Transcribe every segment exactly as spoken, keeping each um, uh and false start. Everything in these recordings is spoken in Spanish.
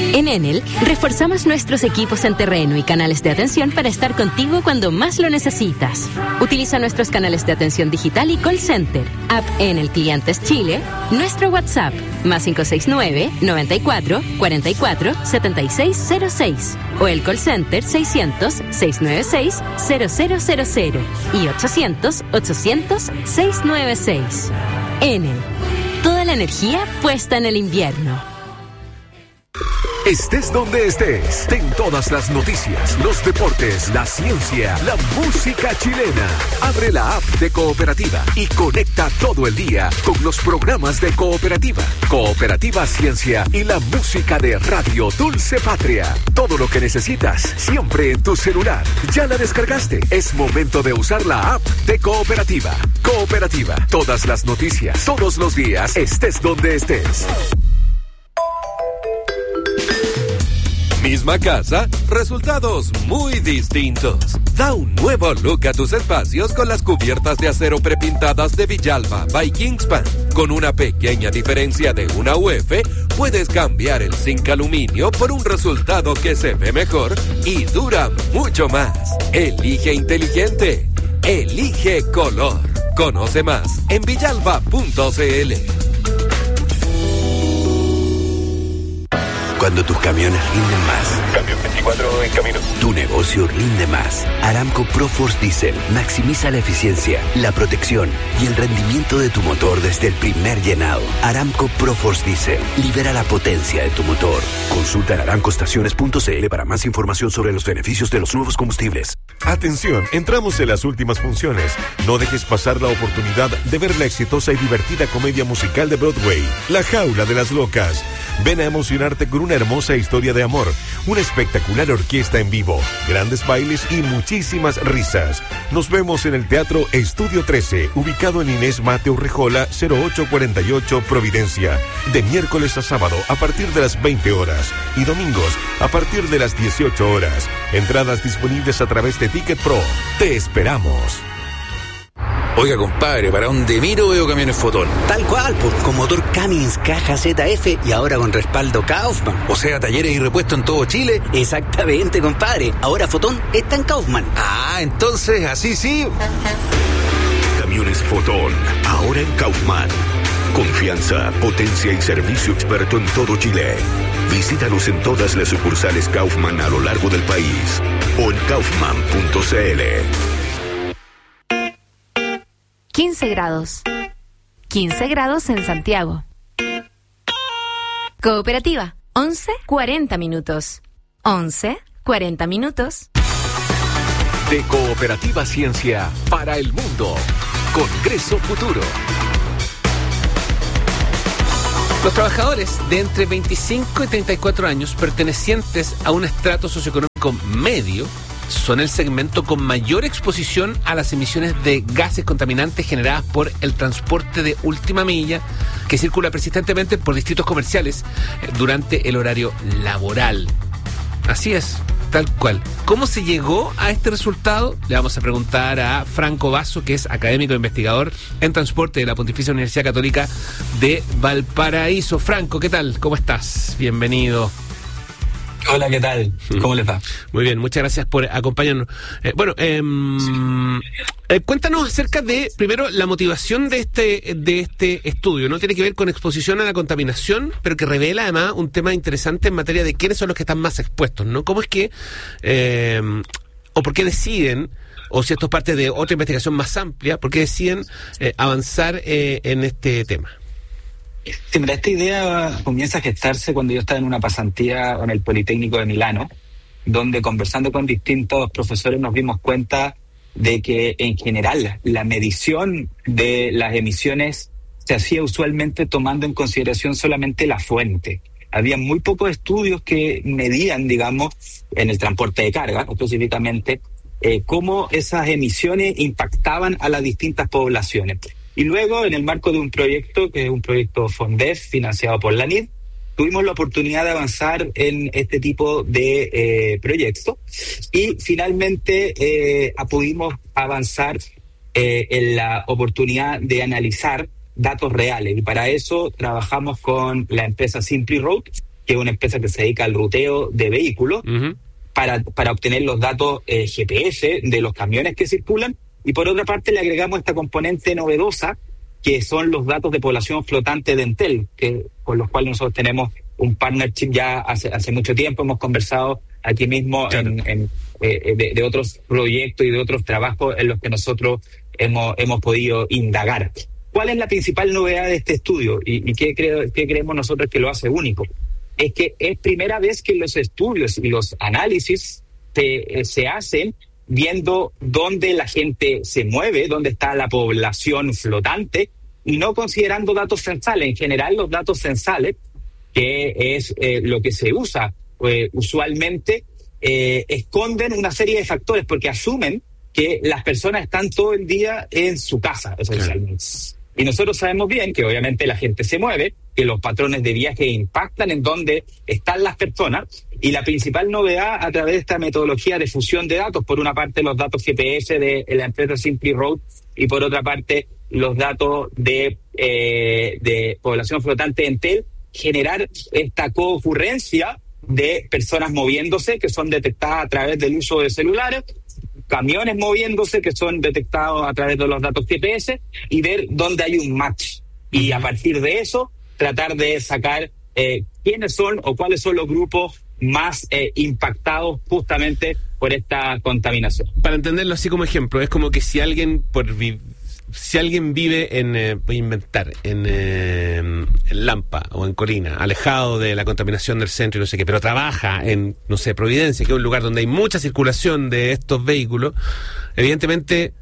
En Enel, reforzamos nuestros equipos en terreno y canales de atención para estar contigo cuando más lo necesitas. Utiliza nuestros canales de atención digital y call center, app Enel Clientes Chile, nuestro WhatsApp, más cinco seis nueve, noventa y cuatro, cuarenta y cuatro, setenta y seis cero seis, o el call center seiscientos, seiscientos noventa y seis, cero cero cero cero y ochocientos, ochocientos, seiscientos noventa y seis. Enel, toda la energía puesta en el invierno. Estés donde estés, ten todas las noticias, los deportes, la ciencia, la música chilena. Abre la app de Cooperativa y conecta todo el día con los programas de Cooperativa, Cooperativa Ciencia y la música de Radio Dulce Patria. Todo lo que necesitas, siempre en tu celular. ¿Ya la descargaste? Es momento de usar la app de Cooperativa. Cooperativa, todas las noticias, todos los días, estés donde estés. Misma casa, resultados muy distintos. Da un nuevo look a tus espacios con las cubiertas de acero prepintadas de Villalba by Kingspan. Con una pequeña diferencia de una U F, puedes cambiar el zinc aluminio por un resultado que se ve mejor y dura mucho más. Elige inteligente. Elige color. Conoce más en villalba punto c l. Cuando tus camiones rinden más. Camión veinticuatro en camino. Tu negocio rinde más. Aramco ProForce Diesel maximiza la eficiencia, la protección y el rendimiento de tu motor desde el primer llenado. Aramco ProForce Diesel libera la potencia de tu motor. Consulta en aramco estaciones punto c l para más información sobre los beneficios de los nuevos combustibles. Atención, entramos en las últimas funciones. No dejes pasar la oportunidad de ver la exitosa y divertida comedia musical de Broadway, La Jaula de las Locas. Ven a emocionarte con una hermosa historia de amor, una espectacular orquesta en vivo, grandes bailes y muchísimas risas. Nos vemos en el Teatro Estudio trece, ubicado en Inés Mateo Rejola, cero ocho cuarenta y ocho, Providencia, de miércoles a sábado a partir de las veinte horas y domingos a partir de las dieciocho horas. Entradas disponibles a través de Ticket Pro. Te esperamos. Oiga, compadre, ¿para dónde miro veo camiones Fotón? Tal cual, pues, con motor Cummins, caja Z F y ahora con respaldo Kaufman. O sea, talleres y repuestos en todo Chile. Exactamente, compadre. Ahora Fotón está en Kaufman. Ah, entonces, así sí. Camiones Fotón, ahora en Kaufman. Confianza, potencia y servicio experto en todo Chile. Visítanos en todas las sucursales Kaufman a lo largo del país o en kaufman punto c l. quince grados. quince grados en Santiago. Cooperativa, once cuarenta minutos. once cuarenta minutos. De Cooperativa Ciencia para el mundo. Congreso Futuro. Los trabajadores de entre veinticinco y treinta y cuatro años pertenecientes a un estrato socioeconómico medio son el segmento con mayor exposición a las emisiones de gases contaminantes generadas por el transporte de última milla que circula persistentemente por distritos comerciales durante el horario laboral. Así es, tal cual. ¿Cómo se llegó a este resultado? Le vamos a preguntar a Franco Basso, que es académico e investigador en transporte de la Pontificia Universidad Católica de Valparaíso. Franco, ¿qué tal? ¿Cómo estás? Bienvenido. Hola, ¿qué tal? ¿Cómo les va? Muy bien, muchas gracias por acompañarnos. Eh, bueno, eh, eh, cuéntanos acerca de, primero, la motivación de este de este estudio, ¿no? Tiene que ver con exposición a la contaminación, pero que revela además un tema interesante en materia de quiénes son los que están más expuestos, ¿no? ¿Cómo es que, eh, o por qué deciden, o si esto es parte de otra investigación más amplia, por qué deciden eh, avanzar eh, en este tema? Sí, mira, esta idea comienza a gestarse cuando yo estaba en una pasantía en el Politécnico de Milano, donde conversando con distintos profesores nos dimos cuenta de que en general la medición de las emisiones se hacía usualmente tomando en consideración solamente la fuente. Había muy pocos estudios que medían, digamos, en el transporte de carga específicamente, eh, cómo esas emisiones impactaban a las distintas poblaciones. Y luego, en el marco de un proyecto, que es un proyecto FONDEF financiado por la N I D, tuvimos la oportunidad de avanzar en este tipo de eh, proyectos y finalmente eh, pudimos avanzar eh, en la oportunidad de analizar datos reales. Y para eso trabajamos con la empresa Simply Road, que es una empresa que se dedica al ruteo de vehículos, uh-huh. para, para obtener los datos eh, G P S de los camiones que circulan. Y por otra parte le agregamos esta componente novedosa, que son los datos de población flotante de Entel, que, con los cuales nosotros tenemos un partnership ya hace, hace mucho tiempo. Hemos conversado aquí mismo claro. en, en, eh, de, de otros proyectos y de otros trabajos en los que nosotros hemos, hemos podido indagar. ¿Cuál es la principal novedad de este estudio? ¿Y, y qué, creo, qué creemos nosotros que lo hace único? Es que es primera vez que los estudios y los análisis se, se hacen viendo dónde la gente se mueve, dónde está la población flotante, y no considerando datos censales. En general, los datos censales, que es eh, lo que se usa eh, usualmente, eh, esconden una serie de factores, porque asumen que las personas están todo el día en su casa, esencialmente. Claro. Y nosotros sabemos bien que obviamente la gente se mueve, que los patrones de viaje impactan en dónde están las personas, y la principal novedad a través de esta metodología de fusión de datos, por una parte los datos G P S de la empresa Simply Road, y por otra parte los datos de, eh, de población flotante de Entel, generar esta concurrencia de personas moviéndose que son detectadas a través del uso de celulares, camiones moviéndose que son detectados a través de los datos G P S, y ver dónde hay un match. Y a partir de eso, tratar de sacar eh, quiénes son o cuáles son los grupos más eh, impactados justamente por esta contaminación. Para entenderlo así como ejemplo, es como que si alguien por vi- si alguien vive en, eh, voy a inventar, en, eh, en Lampa o en Colina, alejado de la contaminación del centro y no sé qué, pero trabaja en, no sé, Providencia, que es un lugar donde hay mucha circulación de estos vehículos, evidentemente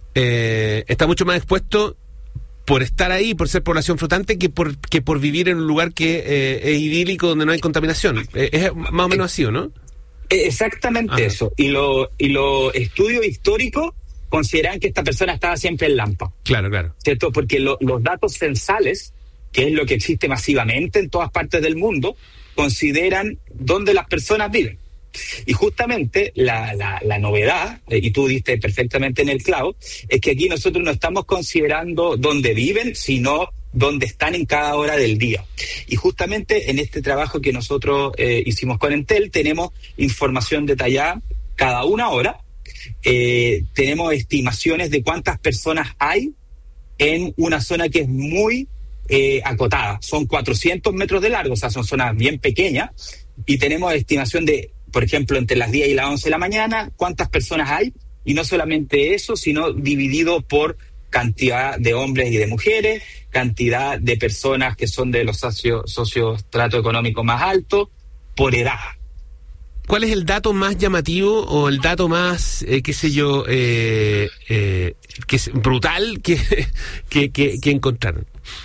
eh, está mucho más expuesto por estar ahí, por ser población flotante, que por que por vivir en un lugar que eh, es idílico, donde no hay contaminación. Eh, es más o menos así, ¿o no? Exactamente. Ajá. Eso. Y los y lo estudios históricos consideran que esta persona estaba siempre en Lampa. Claro, claro. ¿Cierto? Porque lo, los datos censales, que es lo que existe masivamente en todas partes del mundo, consideran dónde las personas viven. Y justamente la, la, la novedad, eh, y tú diste perfectamente en el clavo, es que aquí nosotros no estamos considerando dónde viven, sino dónde están en cada hora del día. Y justamente en este trabajo que nosotros eh, hicimos con Entel, tenemos información detallada cada una hora. Eh, tenemos estimaciones de cuántas personas hay en una zona que es muy eh, acotada. Son cuatrocientos metros de largo, o sea, son zonas bien pequeñas, y tenemos estimación de, por ejemplo, entre las diez y las once de la mañana, cuántas personas hay, y no solamente eso, sino dividido por cantidad de hombres y de mujeres, cantidad de personas que son de los socio, socioestrato económico más alto, por edad. ¿Cuál es el dato más llamativo o el dato más, eh, qué sé yo, eh, eh, que es brutal que, que, que, que encontraron?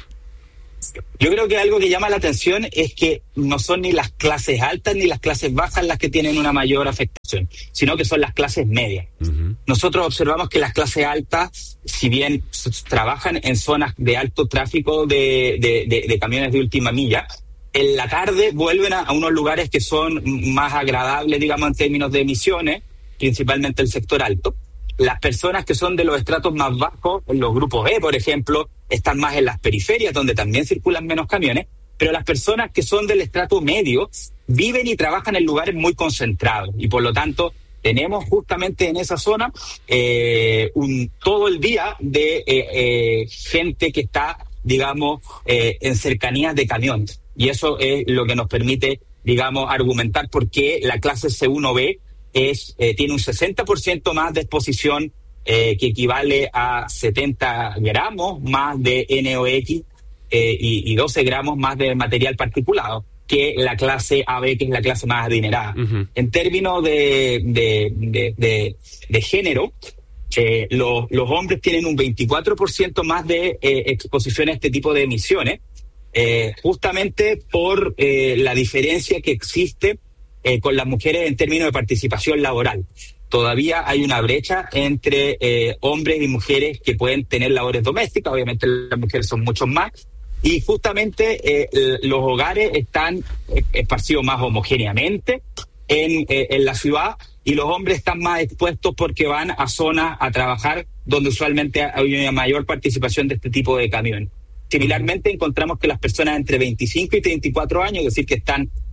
Yo creo que algo que llama la atención es que no son ni las clases altas ni las clases bajas las que tienen una mayor afectación, sino que son las clases medias. Uh-huh. Nosotros observamos que las clases altas, si bien trabajan en zonas de alto tráfico de, de, de, de camiones de última milla, en la tarde vuelven a, a unos lugares que son más agradables, digamos, en términos de emisiones, principalmente el sector alto. Las personas que son de los estratos más bajos, en los grupos E, por ejemplo, están más en las periferias, donde también circulan menos camiones, pero las personas que son del estrato medio viven y trabajan en lugares muy concentrados, y por lo tanto tenemos justamente en esa zona eh, un todo el día de eh, eh, gente que está, digamos, eh, en cercanías de camiones. Y eso es lo que nos permite, digamos, argumentar por qué la clase C uno B es, eh, tiene un sesenta por ciento más de exposición, eh, que equivale a setenta gramos más de N O X eh, y, y doce gramos más de material particulado que la clase A B, que es la clase más adinerada. Uh-huh. En términos de, de, de, de, de género, eh, los, los hombres tienen un veinticuatro por ciento más de eh, exposición a este tipo de emisiones, Eh, justamente por eh, la diferencia que existe eh, con las mujeres en términos de participación laboral. Todavía hay una brecha entre eh, hombres y mujeres que pueden tener labores domésticas, obviamente las mujeres son muchos más, y justamente eh, los hogares están esparcidos más homogéneamente en, eh, en la ciudad, y los hombres están más expuestos porque van a zonas a trabajar donde usualmente hay una mayor participación de este tipo de camiones. Similarmente, encontramos que las personas entre veinticinco y treinta y cuatro años, es decir, que están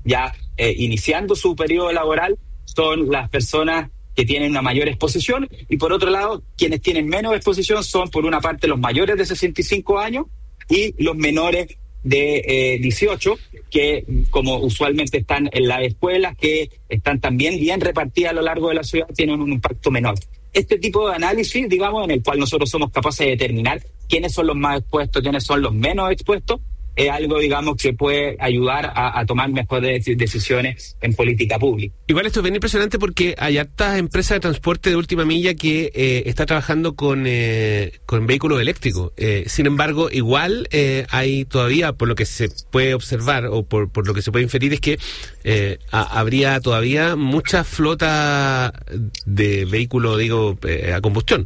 ya eh, iniciando su periodo laboral son las personas que tienen una mayor exposición, y por otro lado, quienes tienen menos exposición son, por una parte, los mayores de sesenta y cinco años y los menores de eh, dieciocho, que como usualmente están en las escuelas, que están también bien repartidas a lo largo de la ciudad, tienen un impacto menor. Este tipo de análisis, digamos, en el cual nosotros somos capaces de determinar quiénes son los más expuestos, quiénes son los menos expuestos, es algo, digamos, que puede ayudar a, a tomar mejores decisiones en política pública. Igual esto es bien impresionante porque hay hartas empresas de transporte de última milla que eh, está trabajando con eh, con vehículos eléctricos. Eh, sin embargo, igual eh, hay todavía, por lo que se puede observar o por, por lo que se puede inferir, es que eh, a, habría todavía mucha flota de vehículos, digo, eh, a combustión.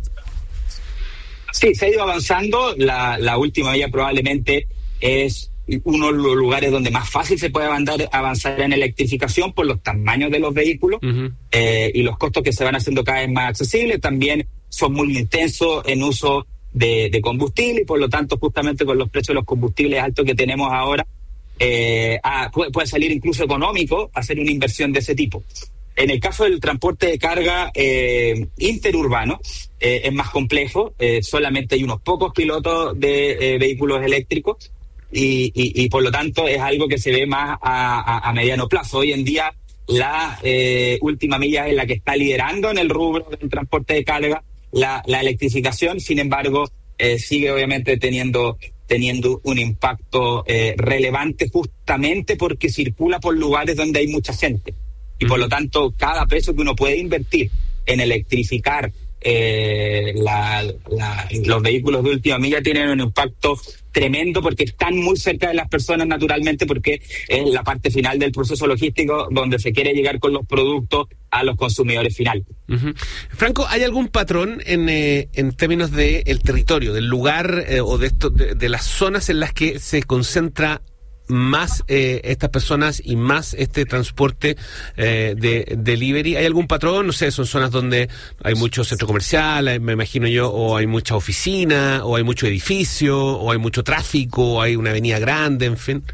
Sí, se ha ido avanzando. La, la última milla probablemente es uno de los lugares donde más fácil se puede avanzar, avanzar en electrificación por los tamaños de los vehículos. Uh-huh. eh, y los costos que se van haciendo cada vez más accesibles. También son muy intensos en uso de, de combustible, y por lo tanto, justamente con los precios de los combustibles altos que tenemos ahora, eh, a, puede, puede salir incluso económico hacer una inversión de ese tipo. En el caso del transporte de carga eh, interurbano, eh, es más complejo. Eh, solamente hay unos pocos pilotos de eh, vehículos eléctricos, y, y, y por lo tanto es algo que se ve más a, a, a mediano plazo. Hoy en día la eh, última milla es la que está liderando en el rubro del transporte de carga la, la electrificación. Sin embargo, eh, sigue obviamente teniendo teniendo un impacto eh, relevante, justamente porque circula por lugares donde hay mucha gente. Y por lo tanto, cada peso que uno puede invertir en electrificar eh, la, la, los vehículos de última milla tienen un impacto tremendo, porque están muy cerca de las personas, naturalmente, porque es la parte final del proceso logístico donde se quiere llegar con los productos a los consumidores finales. Uh-huh. Franco, ¿hay algún patrón en eh, en términos de el territorio, del lugar eh, o de, esto, de, de las zonas en las que se concentra más eh, estas personas y más este transporte eh, de delivery? ¿Hay algún patrón? No sé, son zonas donde hay mucho centro comercial, me imagino yo, o hay mucha oficina, o hay mucho edificio, o hay mucho tráfico, o hay una avenida grande, en fin.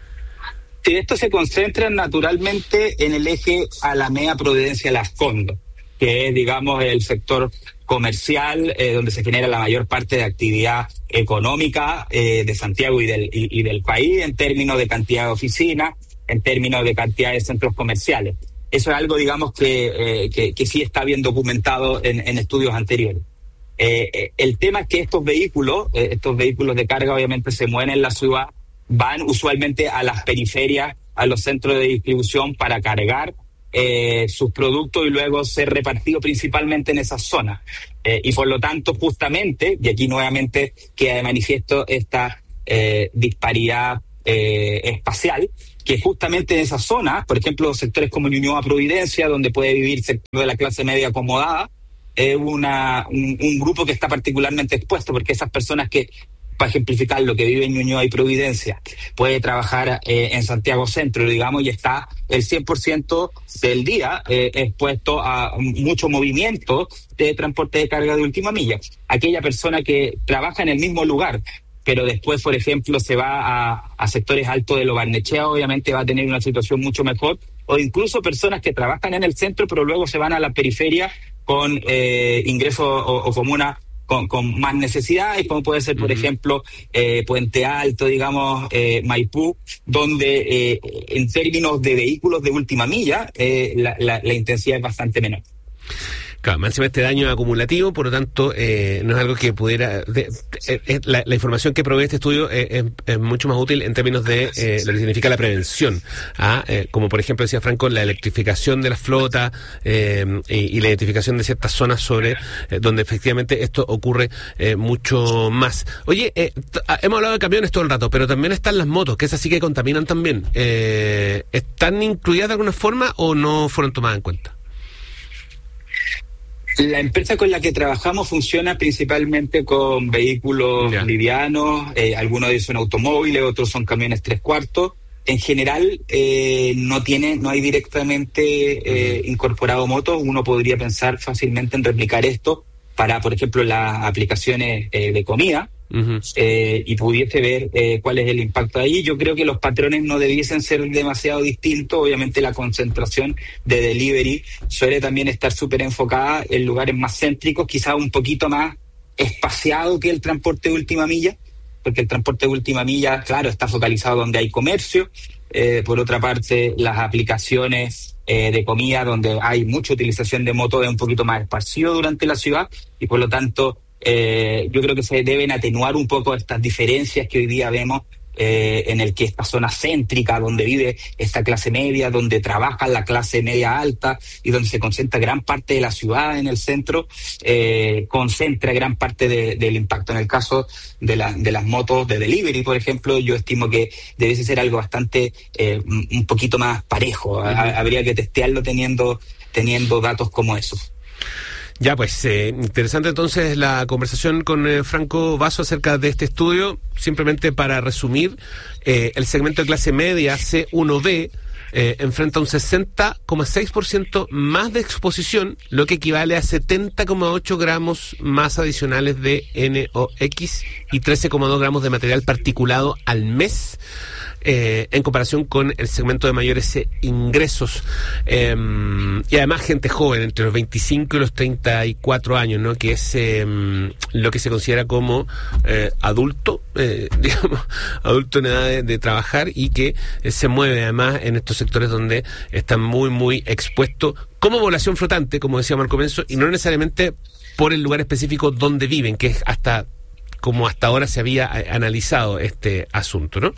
Sí, esto se concentra naturalmente en el eje Alameda Providencia Las Condes, que es, digamos, el sector comercial eh, donde se genera la mayor parte de actividad económica eh, de Santiago y del, y, y del país, en términos de cantidad de oficinas, en términos de cantidad de centros comerciales. Eso es algo, digamos, que, eh, que, que sí está bien documentado en, en estudios anteriores. Eh, eh, el tema es que estos vehículos, eh, estos vehículos de carga obviamente se mueven en la ciudad, van usualmente a las periferias, a los centros de distribución para cargar Eh, sus productos y luego ser repartido principalmente en esas zonas. Eh, y por lo tanto, justamente, y aquí nuevamente queda de manifiesto esta eh, disparidad eh, espacial, que justamente en esas zonas, por ejemplo, sectores como Ñuñoa Providencia, donde puede vivir el sector de la clase media acomodada, es una, un, un grupo que está particularmente expuesto, porque esas personas que, para ejemplificar, lo que vive en Ñuñoa y Providencia, puede trabajar eh, en Santiago Centro, digamos, y está el cien por ciento del día eh, expuesto a mucho movimiento de transporte de carga de última milla. Aquella persona que trabaja en el mismo lugar, pero después, por ejemplo, se va a, a sectores altos de Lo Barnechea, obviamente va a tener una situación mucho mejor, o incluso personas que trabajan en el centro, pero luego se van a la periferia con eh, ingresos o, o comunas Con, con más necesidades, como puede ser, por uh-huh. ejemplo, eh, Puente Alto, digamos, eh, Maipú, donde eh, en términos de vehículos de última milla, eh, la, la, la intensidad es bastante menor. Claro, más encima este daño acumulativo, por lo tanto, eh, no es algo que pudiera... De, de, de, la, la información que provee este estudio eh, es, es mucho más útil en términos de eh, lo que significa la prevención. ¿ah? Eh, como por ejemplo decía Franco, la electrificación de la flota eh, y, y la identificación de ciertas zonas sobre eh, donde efectivamente esto ocurre eh, mucho más. Oye, eh, t- hemos hablado de camiones todo el rato, pero también están las motos, que esas sí que contaminan también. Eh, ¿Están incluidas de alguna forma o no fueron tomadas en cuenta? La empresa con la que trabajamos funciona principalmente con vehículos yeah. livianos, eh, algunos de ellos son automóviles, otros son camiones tres cuartos. En general, eh, no tiene, no hay directamente eh, uh-huh. incorporado motos. Uno podría pensar fácilmente en replicar esto para, por ejemplo, las aplicaciones eh, de comida, Uh-huh. eh, y pudiese ver eh, cuál es el impacto ahí. Yo creo que los patrones no debiesen ser demasiado distintos. Obviamente la concentración de delivery suele también estar súper enfocada en lugares más céntricos, quizás un poquito más espaciado que el transporte de última milla, porque el transporte de última milla, claro, está focalizado donde hay comercio. Eh, por otra parte, las aplicaciones eh, de comida donde hay mucha utilización de moto es un poquito más esparcido durante la ciudad, y por lo tanto eh, yo creo que se deben atenuar un poco estas diferencias que hoy día vemos eh, en el que esta zona céntrica donde vive esta clase media, donde trabaja la clase media alta y donde se concentra gran parte de la ciudad en el centro, eh, concentra gran parte de, del impacto. En el caso de, la, de las motos de delivery, por ejemplo, yo estimo que debiese ser algo bastante eh, un poquito más parejo. Uh-huh. Habría que testearlo teniendo, teniendo datos como esos. Ya, pues, eh, interesante entonces la conversación con eh, Franco Vaso acerca de este estudio. Simplemente para resumir, eh, el segmento de clase media C uno B eh, enfrenta un sesenta coma seis por ciento más de exposición, lo que equivale a setenta coma ocho gramos más adicionales de N O X y trece coma dos gramos de material particulado al mes. Eh, en comparación con el segmento de mayores eh, ingresos eh, y además gente joven entre los veinticinco y los treinta y cuatro años, ¿no? Que es eh, lo que se considera como eh, adulto, eh, digamos, adulto en edad de, de trabajar, y que eh, se mueve además en estos sectores donde están muy muy expuestos como población flotante, como decíamos al comienzo, y no necesariamente por el lugar específico donde viven, que es hasta como hasta ahora se había eh, analizado este asunto, ¿no?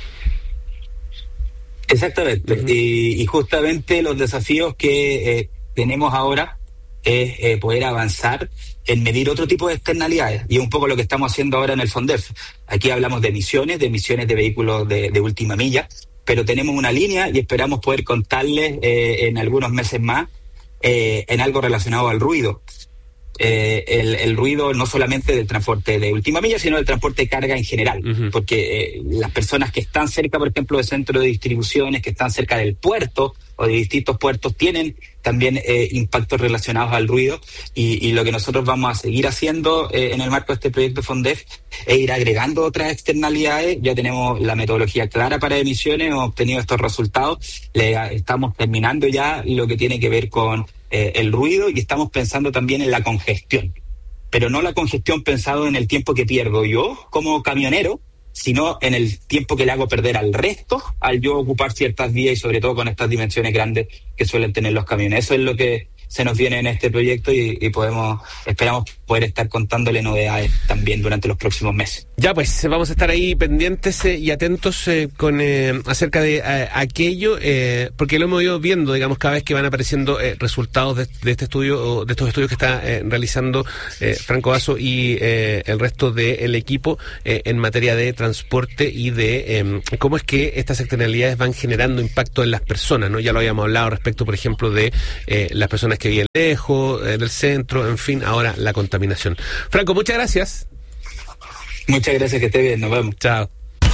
Exactamente, uh-huh. y, y justamente los desafíos que eh, tenemos ahora es eh, poder avanzar en medir otro tipo de externalidades, y es un poco lo que estamos haciendo ahora en el FONDEF. Aquí hablamos de emisiones, de emisiones de vehículos de, de última milla, pero tenemos una línea y esperamos poder contarles eh, en algunos meses más eh, en algo relacionado al ruido. Eh, el, el ruido no solamente del transporte de última milla, sino del transporte de carga en general, uh-huh. porque eh, las personas que están cerca, por ejemplo, de centros de distribuciones, que están cerca del puerto o de distintos puertos, tienen también eh, impactos relacionados al ruido, y, y lo que nosotros vamos a seguir haciendo eh, en el marco de este proyecto FONDEF es ir agregando otras externalidades. Ya tenemos la metodología clara para emisiones, hemos obtenido estos resultados, le estamos terminando ya lo que tiene que ver con Eh, el ruido, y estamos pensando también en la congestión, pero no la congestión pensado en el tiempo que pierdo yo como camionero, sino en el tiempo que le hago perder al resto al yo ocupar ciertas vías, y sobre todo con estas dimensiones grandes que suelen tener los camiones. Eso es lo que se nos viene en este proyecto, y, y podemos esperamos poder estar contándole novedades también durante los próximos meses. Ya, pues vamos a estar ahí pendientes eh, y atentos eh, con eh, acerca de eh, aquello, eh, porque lo hemos ido viendo, digamos, cada vez que van apareciendo eh, resultados de, de este estudio, de estos estudios que está eh, realizando eh, Franco Vaso y eh, el resto del equipo eh, en materia de transporte y de eh, cómo es que estas externalidades van generando impacto en las personas, ¿no? Ya lo habíamos hablado respecto, por ejemplo, de eh, las personas que viven lejos eh, del centro, en fin, ahora la contaminación. Franco, muchas gracias. Muchas gracias, que esté bien, nos vemos. Chao.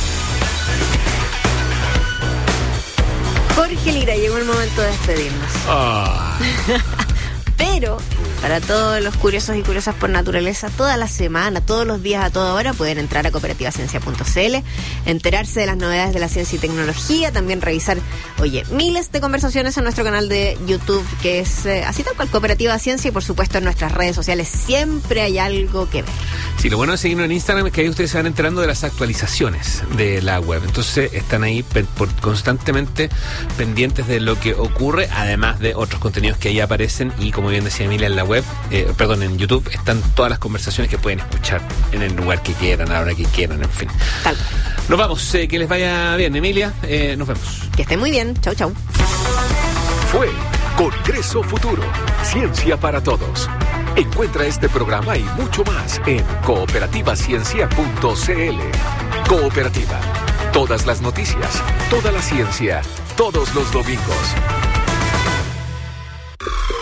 Jorge Lira, llegó el momento de despedirnos. Oh. Pero para todos los curiosos y curiosas por naturaleza, toda la semana, todos los días, a toda hora, pueden entrar a cooperativa ciencia punto c l, enterarse de las novedades de la ciencia y tecnología, también revisar, oye, miles de conversaciones en nuestro canal de YouTube, que es eh, así tal cual, Cooperativa Ciencia, y por supuesto en nuestras redes sociales siempre hay algo que ver. Sí, lo bueno de seguirnos en Instagram es que ahí ustedes se van enterando de las actualizaciones de la web, entonces están ahí pe- por, constantemente pendientes de lo que ocurre, además de otros contenidos que ahí aparecen, y como bien decía Emilia, en la web, eh, perdón, en YouTube están todas las conversaciones que pueden escuchar en el lugar que quieran, a la hora que quieran, en fin. Tal. Nos vamos, eh, que les vaya bien, Emilia, eh, nos vemos. Que estén muy bien, chau chau. Fue Congreso Futuro, Ciencia para Todos. Encuentra este programa y mucho más en cooperativa ciencia punto c l. Cooperativa, todas las noticias, toda la ciencia, todos los domingos.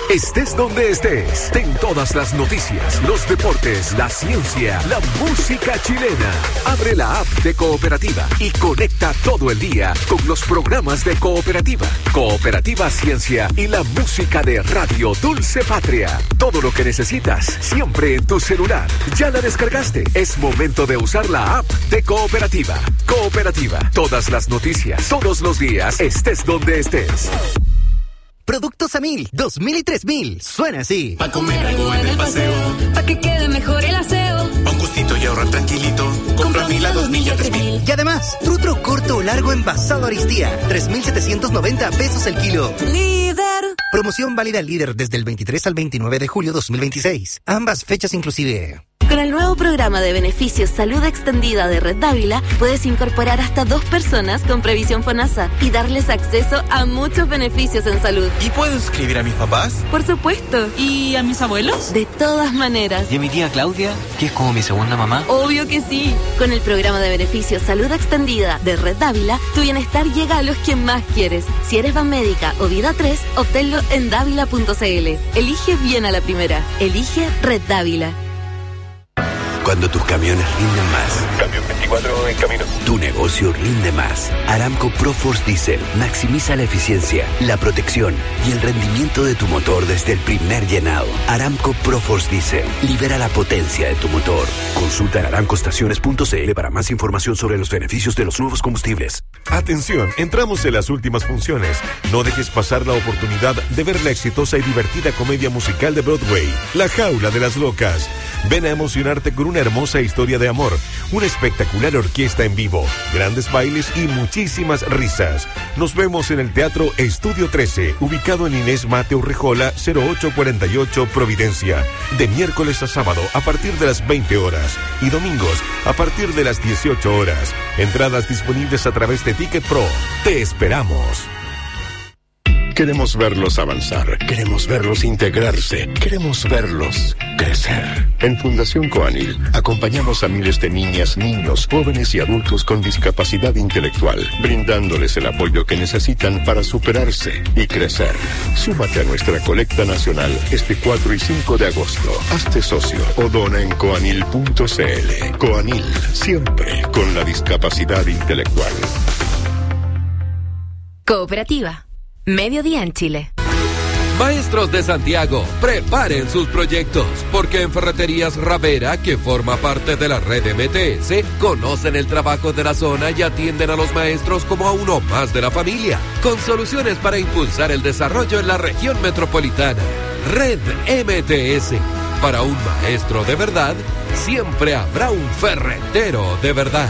Estés donde estés, ten todas las noticias, los deportes, la ciencia, la música chilena. Abre la app de Cooperativa y conecta todo el día con los programas de Cooperativa, Cooperativa Ciencia y la música de Radio Dulce Patria. Todo lo que necesitas, siempre en tu celular. ¿Ya la descargaste? Es momento de usar la app de Cooperativa. Cooperativa, todas las noticias, todos los días, estés donde estés. Productos a mil, dos mil y tres mil. Suena así. Pa' comer algo en el paseo. Pa' que quede mejor el aseo. Pa' un gustito y ahorrar tranquilito. Compra a mil a dos mil y a tres mil. Y además, trutro corto o largo envasado Aristía. tres mil setecientos noventa pesos el kilo. Líder. Promoción válida líder desde el veintitrés al veintinueve de julio dos mil veintiséis. Ambas fechas inclusive. Con el nuevo programa de beneficios Salud Extendida de Red Dávila, puedes incorporar hasta dos personas con previsión FONASA y darles acceso a muchos beneficios en salud. ¿Y puedo inscribir a mis papás? Por supuesto. ¿Y a mis abuelos? De todas maneras. ¿Y a mi tía Claudia, que es como mi segunda mamá? Obvio que sí. Con el programa de beneficios Salud Extendida de Red Dávila, tu bienestar llega a los que más quieres. Si eres Banmédica o Vida tres, obténlo en dávila punto cl. Elige bien a la primera. Elige Red Dávila. Cuando tus camiones rinden más. Camión veinticuatro en camino. Tu negocio rinde más. Aramco Proforce Diesel maximiza la eficiencia, la protección y el rendimiento de tu motor desde el primer llenado. Aramco Proforce Diesel libera la potencia de tu motor. Consulta en aramco estaciones punto cl para más información sobre los beneficios de los nuevos combustibles. Atención, entramos en las últimas funciones. No dejes pasar la oportunidad de ver la exitosa y divertida comedia musical de Broadway, La Jaula de las Locas. Ven a emocionarte con una hermosa historia de amor, una espectacular orquesta en vivo, grandes bailes y muchísimas risas. Nos vemos en el Teatro Estudio trece, ubicado en Inés Mateo Rejola, cero ocho cuarenta y ocho, Providencia, de miércoles a sábado a partir de las veinte horas y domingos a partir de las dieciocho horas. Entradas disponibles a través de Ticket Pro. Te esperamos. Queremos verlos avanzar, queremos verlos integrarse, queremos verlos crecer. En Fundación Coanil acompañamos a miles de niñas, niños, jóvenes y adultos con discapacidad intelectual, brindándoles el apoyo que necesitan para superarse y crecer. Súmate a nuestra colecta nacional este cuatro y cinco de agosto. Hazte socio o dona en coanil punto cl. Coanil, siempre con la discapacidad intelectual. Cooperativa. Mediodía en Chile. Maestros de Santiago, preparen sus proyectos, porque en Ferreterías Ravera, que forma parte de la red M T S, conocen el trabajo de la zona y atienden a los maestros como a uno más de la familia, con soluciones para impulsar el desarrollo en la región metropolitana. Red M T S. Para un maestro de verdad, siempre habrá un ferretero de verdad.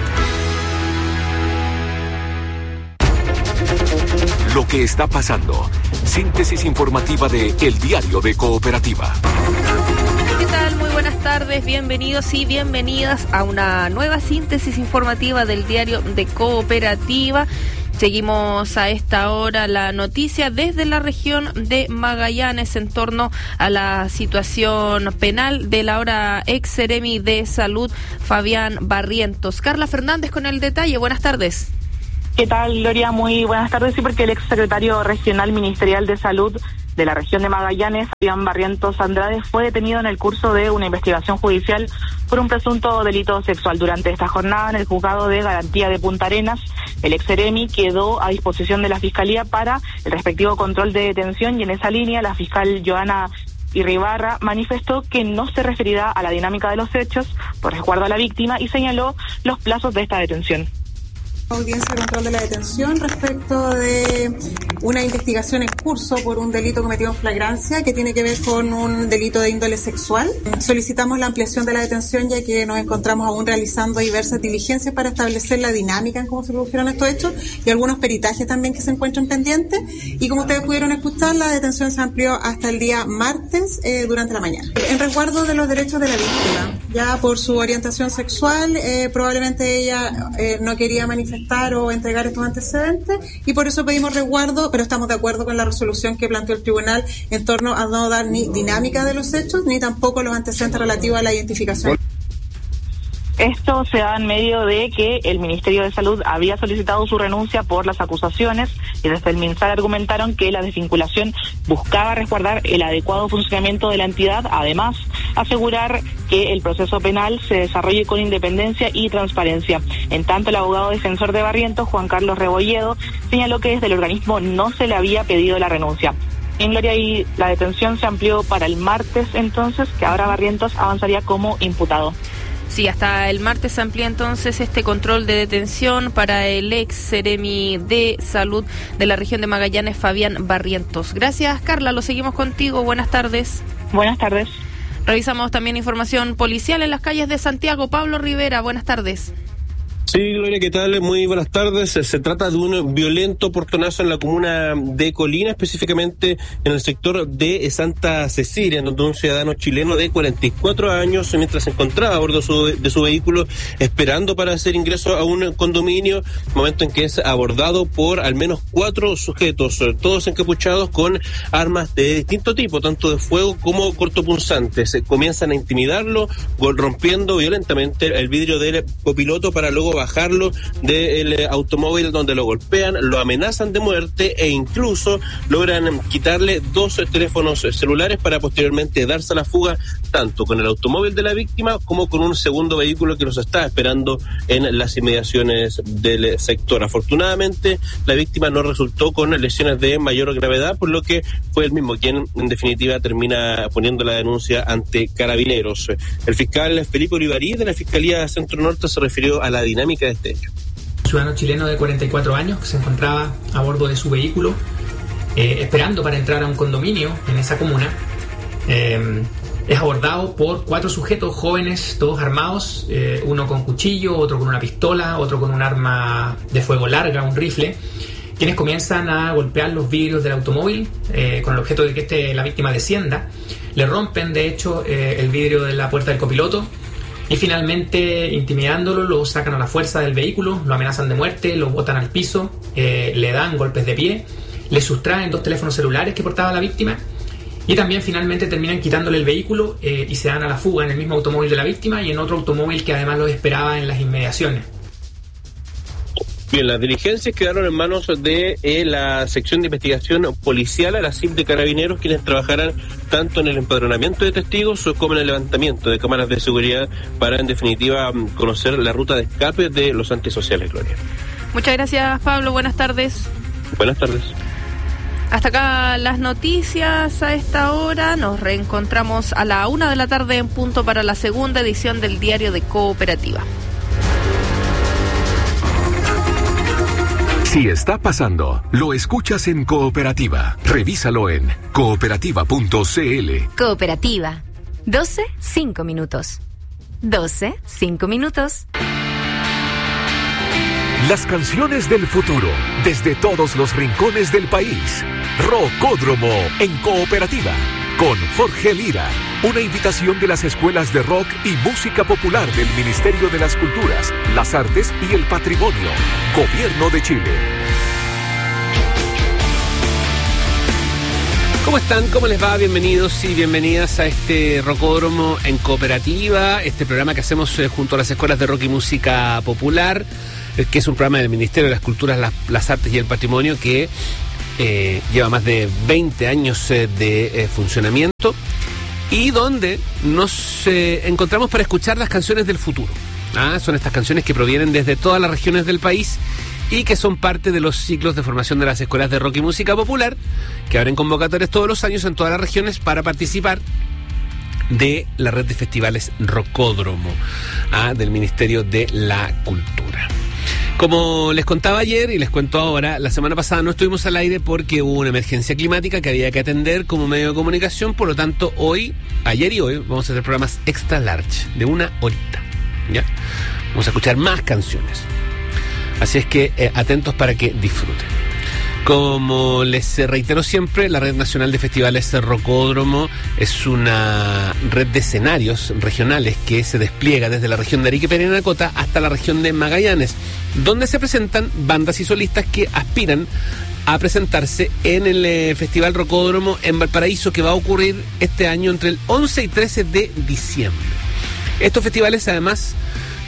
Lo que está pasando. Síntesis informativa de El Diario de Cooperativa. ¿Qué tal? Muy buenas tardes, bienvenidos y bienvenidas a una nueva síntesis informativa del Diario de Cooperativa. Seguimos a esta hora la noticia desde la región de Magallanes en torno a la situación penal del ahora ex seremi de Salud, Fabián Barrientos. Carla Fernández con el detalle, buenas tardes. ¿Qué tal, Gloria? Muy buenas tardes. Sí, porque el ex secretario regional ministerial de Salud de la región de Magallanes, Fabián Barrientos Andrade, fue detenido en el curso de una investigación judicial por un presunto delito sexual. Durante esta jornada en el juzgado de garantía de Punta Arenas, el ex seremi quedó a disposición de la Fiscalía para el respectivo control de detención, y en esa línea la fiscal Joana Irribarra manifestó que no se referirá a la dinámica de los hechos por resguardo a la víctima y señaló los plazos de esta detención. Audiencia de control de la detención respecto de una investigación en curso por un delito cometido en flagrancia que tiene que ver con un delito de índole sexual. Solicitamos la ampliación de la detención ya que nos encontramos aún realizando diversas diligencias para establecer la dinámica en cómo se produjeron estos hechos y algunos peritajes también que se encuentran pendientes. Y como ustedes pudieron escuchar, la detención se amplió hasta el día martes eh, durante la mañana. En resguardo de los derechos de la víctima, ya por su orientación sexual, eh, probablemente ella eh, no quería manifestar o entregar estos antecedentes y por eso pedimos resguardo, pero estamos de acuerdo con la resolución que planteó el tribunal en torno a no dar ni dinámica de los hechos ni tampoco los antecedentes relativos a la identificación. Esto se da en medio de que el Ministerio de Salud había solicitado su renuncia por las acusaciones y desde el MinSal argumentaron que la desvinculación buscaba resguardar el adecuado funcionamiento de la entidad, además asegurar que el proceso penal se desarrolle con independencia y transparencia. En tanto, el abogado defensor de Barrientos, Juan Carlos Rebolledo, señaló que desde el organismo no se le había pedido la renuncia. En Gloria, y la detención se amplió para el martes, entonces, que ahora Barrientos avanzaría como imputado. Sí, hasta el martes se amplía entonces este control de detención para el ex seremi de salud de la región de Magallanes, Fabián Barrientos. Gracias, Carla, lo seguimos contigo. Buenas tardes. Buenas tardes. Revisamos también información policial en las calles de Santiago. Pablo Rivera, buenas tardes. Sí, Gloria, ¿qué tal? Muy buenas tardes. Se trata de un violento portonazo en la comuna de Colina, específicamente en el sector de Santa Cecilia, en donde un ciudadano chileno de cuarenta y cuatro años, mientras se encontraba a bordo de su, de su vehículo, esperando para hacer ingreso a un condominio, momento en que es abordado por al menos cuatro sujetos, todos encapuchados con armas de distinto tipo, tanto de fuego como cortopunzantes. Comienzan a intimidarlo, rompiendo violentamente el vidrio del copiloto para luego bajarlo del automóvil, donde lo golpean, lo amenazan de muerte e incluso logran quitarle dos teléfonos celulares para posteriormente darse a la fuga, tanto con el automóvil de la víctima como con un segundo vehículo que los está esperando en las inmediaciones del sector. Afortunadamente, la víctima no resultó con lesiones de mayor gravedad, por lo que fue el mismo quien en definitiva termina poniendo la denuncia ante Carabineros. El fiscal Felipe Olivarí de la Fiscalía Centro Norte se refirió a la dinámica de este hecho. Ciudadano chileno de cuarenta y cuatro años que se encontraba a bordo de su vehículo eh, esperando para entrar a un condominio en esa comuna. Eh, es abordado por cuatro sujetos jóvenes, todos armados, eh, uno con cuchillo, otro con una pistola, otro con un arma de fuego larga, un rifle, quienes comienzan a golpear los vidrios del automóvil eh, con el objeto de que este, la víctima descienda. Le rompen, de hecho, eh, el vidrio de la puerta del copiloto. Y finalmente, intimidándolo, lo sacan a la fuerza del vehículo, lo amenazan de muerte, lo botan al piso, eh, le dan golpes de pie, le sustraen dos teléfonos celulares que portaba la víctima y también finalmente terminan quitándole el vehículo eh, y se dan a la fuga en el mismo automóvil de la víctima y en otro automóvil que además los esperaba en las inmediaciones. Bien, las diligencias quedaron en manos de eh, la sección de investigación policial, a la C I P de Carabineros, quienes trabajarán tanto en el empadronamiento de testigos como en el levantamiento de cámaras de seguridad para, en definitiva, conocer la ruta de escape de los antisociales, Gloria. Muchas gracias, Pablo. Buenas tardes. Buenas tardes. Hasta acá las noticias a esta hora. Nos reencontramos a la una de la tarde en punto para la segunda edición del Diario de Cooperativa. Si está pasando, lo escuchas en Cooperativa. Revísalo en cooperativa punto c l. Cooperativa. doce, cinco minutos. doce, cinco minutos. Las canciones del futuro, desde todos los rincones del país. Rocódromo en Cooperativa, con Jorge Lira. Una invitación de las escuelas de rock y música popular del Ministerio de las Culturas, las Artes y el Patrimonio. Gobierno de Chile. ¿Cómo están? ¿Cómo les va? Bienvenidos y bienvenidas a este Rocódromo en Cooperativa, este programa que hacemos eh, junto a las escuelas de rock y música popular, eh, que es un programa del Ministerio de las Culturas, las, las Artes y el Patrimonio que eh, lleva más de veinte años eh, de eh, funcionamiento y donde nos eh, encontramos para escuchar las canciones del futuro. Ah, son estas canciones que provienen desde todas las regiones del país y que son parte de los ciclos de formación de las escuelas de rock y música popular, que abren convocatorias todos los años en todas las regiones para participar de la red de festivales Rocódromo, ah, del Ministerio de la Cultura. Como les contaba ayer y les cuento ahora, la semana pasada no estuvimos al aire porque hubo una emergencia climática que había que atender como medio de comunicación, por lo tanto hoy, ayer y hoy, vamos a hacer programas extra large, de una horita, ¿ya? Vamos a escuchar más canciones. Así es que eh, atentos para que disfruten. Como les reitero siempre, la Red Nacional de Festivales Rocódromo es una red de escenarios regionales que se despliega desde la región de Arica y Parinacota hasta la región de Magallanes, donde se presentan bandas y solistas que aspiran a presentarse en el eh, Festival Rocódromo en Valparaíso, que va a ocurrir este año entre el once y trece de diciembre. Estos festivales además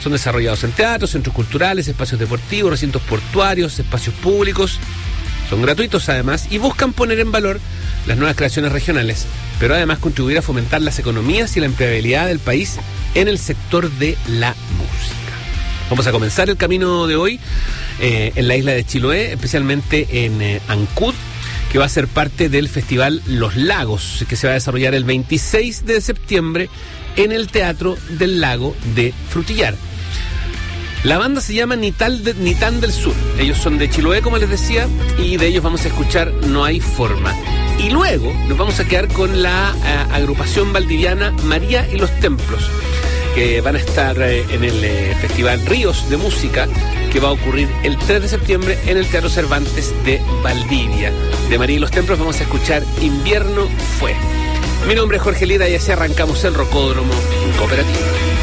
Son desarrollados en teatros, centros culturales, espacios deportivos, recintos portuarios, espacios públicos. Son gratuitos además y buscan poner en valor las nuevas creaciones regionales, pero además contribuir a fomentar las economías y la empleabilidad del país en el sector de la música. Vamos a comenzar el camino de hoy eh, en la isla de Chiloé, especialmente en eh, Ancud, que va a ser parte del festival Los Lagos, que se va a desarrollar el veintiséis de septiembre en el Teatro del Lago de Frutillar. La banda se llama Nital de, Nitán del Sur. Ellos son de Chiloé, como les decía, y de ellos vamos a escuchar No Hay Forma. Y luego nos vamos a quedar con la uh, agrupación valdiviana María y los Templos, que van a estar eh, en el eh, Festival Ríos de Música, que va a ocurrir el tres de septiembre en el Teatro Cervantes de Valdivia. De María y los Templos vamos a escuchar Invierno Fue. Mi nombre es Jorge Lira y así arrancamos el Rocódromo Cooperativo.